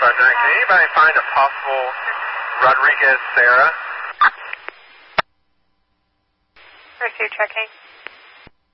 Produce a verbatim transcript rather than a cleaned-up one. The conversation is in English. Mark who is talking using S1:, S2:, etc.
S1: five nine. Can anybody find a possible Rodriguez Sarah?
S2: Pursuit checking.